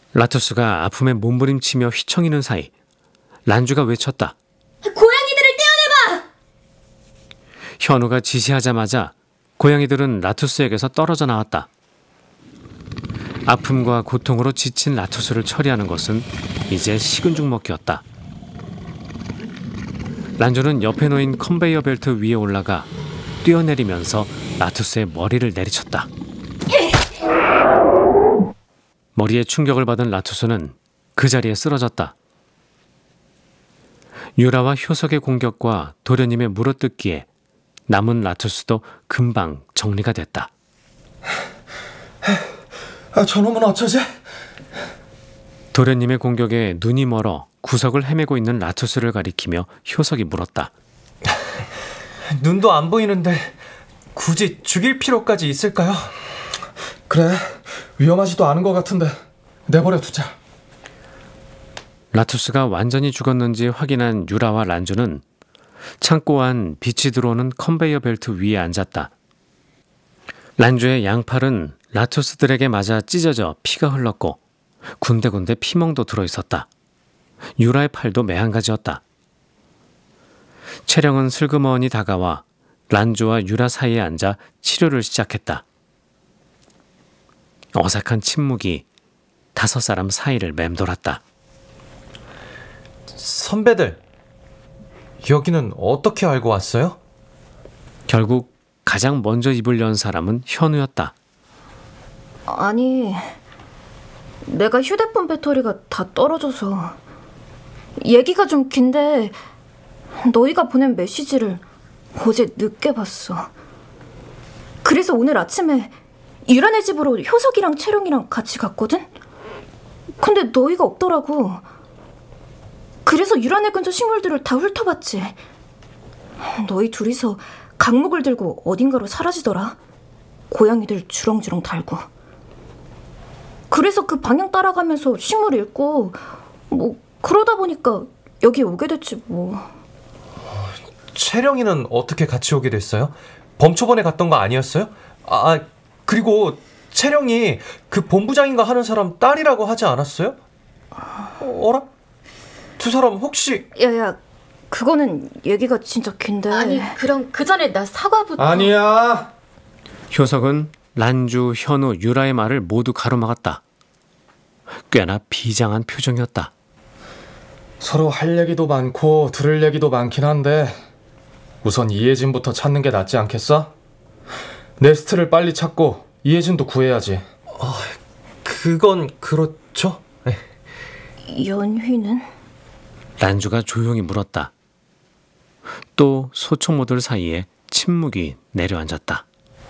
라투스가 아픔에 몸부림치며 휘청이는 사이 란주가 외쳤다. 고양이들을 떼어내봐! 현우가 지시하자마자 고양이들은 라투스에게서 떨어져 나왔다. 아픔과 고통으로 지친 라투스를 처리하는 것은 이제 식은 죽 먹기였다. 란주는 옆에 놓인 컨베이어 벨트 위에 올라가 뛰어내리면서 라투스의 머리를 내리쳤다. 머리에 충격을 받은 라투스는 그 자리에 쓰러졌다. 유라와 효석의 공격과 도련님의 물어뜯기에 남은 라투스도 금방 정리가 됐다. 저놈은 어쩌지? 도련님의 공격에 눈이 멀어 구석을 헤매고 있는 라투스를 가리키며 효석이 물었다. 눈도 안 보이는데 굳이 죽일 필요까지 있을까요? 그래, 위험하지도 않은 것 같은데 내버려 두자. 라투스가 완전히 죽었는지 확인한 유라와 란주는 창고 안 빛이 들어오는 컨베이어 벨트 위에 앉았다. 란주의 양팔은 라투스들에게 맞아 찢어져 피가 흘렀고 군데군데 피멍도 들어있었다. 유라의 팔도 매한가지였다. 채령은 슬그머니 다가와 란주와 유라 사이에 앉아 치료를 시작했다. 어색한 침묵이 5사람 사이를 맴돌았다. 선배들, 여기는 어떻게 알고 왔어요? 결국 가장 먼저 입을 연 사람은 현우였다. 아니, 내가 휴대폰 배터리가 다 떨어져서. 얘기가 좀 긴데 너희가 보낸 메시지를 어제 늦게 봤어. 그래서 오늘 아침에 유란의 집으로 효석이랑 채령이랑 같이 갔거든? 근데 너희가 없더라고. 그래서 유란의 근처 식물들을 다 훑어봤지. 너희 둘이서 강목을 들고 어딘가로 사라지더라. 고양이들 주렁주렁 달고. 그래서 그 방향 따라가면서 식물 읽고 그러다 보니까 여기 오게 됐지 뭐. 채령이는 어떻게 같이 오게 됐어요? 범초반에 갔던 거 아니었어요? 그리고 채령이 그 본부장인가 하는 사람 딸이라고 하지 않았어요? 어라? 두 사람 혹시... 야야, 그거는 얘기가 진짜 긴데. 아니, 그럼 그 전에 나 사과부터... 아니야. 효석은 란주, 현우, 유라의 말을 모두 가로막았다. 꽤나 비장한 표정이었다. 서로 할 얘기도 많고 들을 얘기도 많긴 한데 우선 이혜진부터 찾는 게 낫지 않겠어? 네스트를 빨리 찾고 이혜진도 구해야지. 그건 그렇죠. 연휘는? 란주가 조용히 물었다. 또 소초모들 사이에 침묵이 내려앉았다.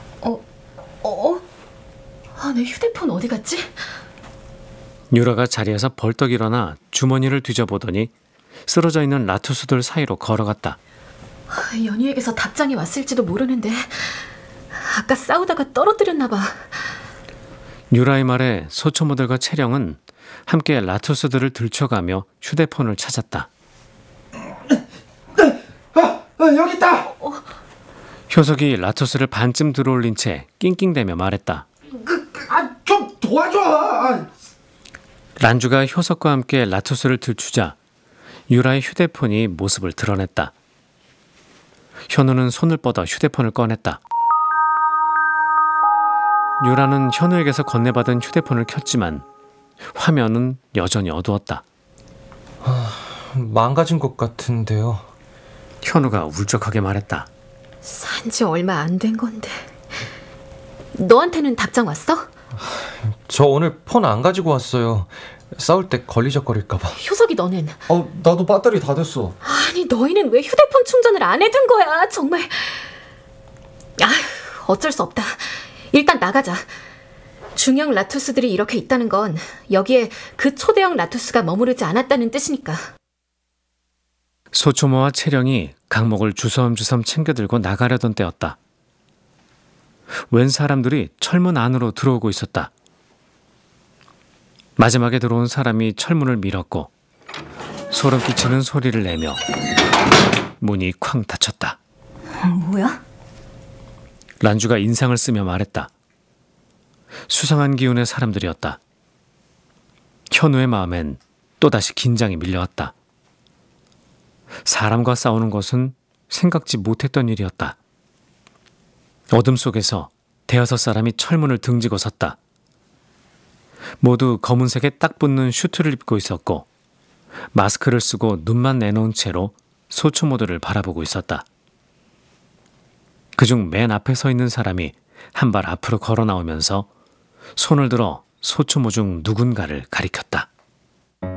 내 휴대폰 어디 갔지? 유라가 자리에서 벌떡 일어나 주머니를 뒤져보더니 쓰러져 있는 라투스들 사이로 걸어갔다. 연희에게서 답장이 왔을지도 모르는데 아까 싸우다가 떨어뜨렸나 봐. 유라의 말에 소초모들과 채령은 함께 라투스들을 들춰가며 휴대폰을 찾았다. 여기 있다. 효석이 라투스를 반쯤 들어올린 채 낑낑대며 말했다. 좀 도와줘. 란주가 효석과 함께 라투스를 들추자 유라의 휴대폰이 모습을 드러냈다. 현우는 손을 뻗어 휴대폰을 꺼냈다. 유라는 현우에게서 건네받은 휴대폰을 켰지만 화면은 여전히 어두웠다. 망가진 것 같은데요. 현우가 울적하게 말했다. 산지 얼마 안 된 건데. 너한테는 답장 왔어? 저 오늘 폰 안 가지고 왔어요. 싸울 때 걸리적거릴까봐. 효석이 너는? 나도 배터리 다 됐어. 아니, 너희는 왜 휴대폰 충전을 안 해둔 거야? 정말. 어쩔 수 없다. 일단 나가자. 중형 라투스들이 이렇게 있다는 건 여기에 그 초대형 라투스가 머무르지 않았다는 뜻이니까. 소초모와 채령이 강목을 주섬주섬 챙겨들고 나가려던 때였다. 웬 사람들이 철문 안으로 들어오고 있었다. 마지막에 들어온 사람이 철문을 밀었고 소름 끼치는 소리를 내며 문이 쾅 닫혔다. 뭐야? 란주가 인상을 쓰며 말했다. 수상한 기운의 사람들이었다. 현우의 마음엔 또다시 긴장이 밀려왔다. 사람과 싸우는 것은 생각지 못했던 일이었다. 어둠 속에서 대여섯 사람이 철문을 등지고 섰다. 모두 검은색에 딱 붙는 슈트를 입고 있었고 마스크를 쓰고 눈만 내놓은 채로 소추모드를 바라보고 있었다. 그중 맨 앞에 서 있는 사람이 한 발 앞으로 걸어 나오면서 손을 들어 소추모 중 누군가를 가리켰다.